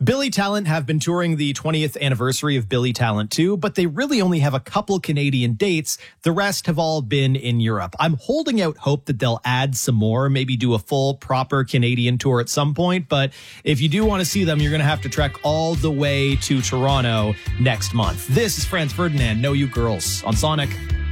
Billy Talent have been touring the 20th anniversary of Billy Talent 2, but they really only have a couple Canadian dates. The rest have all been in Europe. I'm holding out hope that they'll add some more, maybe do a full, proper Canadian tour at some point. But if you do want to see them, you're going to have to trek all the way to Toronto next month. This is Franz Ferdinand, Know You Girls, on Sonic.